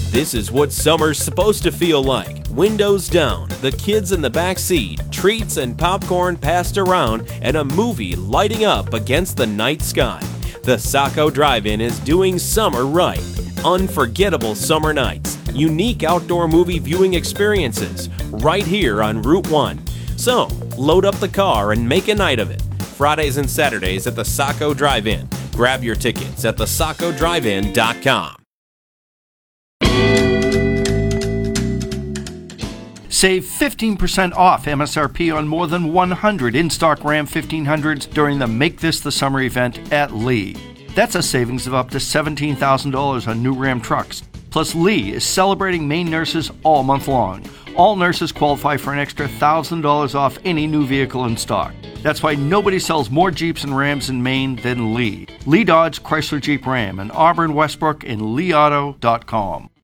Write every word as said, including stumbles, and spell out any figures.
This is what summer's supposed to feel like. Windows down, the kids in the back seat, treats and popcorn passed around, and a movie lighting up against the night sky. The Saco Drive-In is doing summer right. Unforgettable summer nights, unique outdoor movie viewing experiences, right here on Route one. So, load up the car and make a night of it. Fridays and Saturdays at the Saco Drive-In. Grab your tickets at the saco drive in dot com. Save fifteen percent off M S R P on more than one hundred in-stock Ram fifteen hundreds during the Make This the Summer event at Lee. That's a savings of up to seventeen thousand dollars on new Ram trucks. Plus, Lee is celebrating Maine nurses all month long. All nurses qualify for an extra one thousand dollars off any new vehicle in stock. That's why nobody sells more Jeeps and Rams in Maine than Lee. Lee Dodge Chrysler Jeep Ram in Auburn, Westbrook, and lee auto dot com.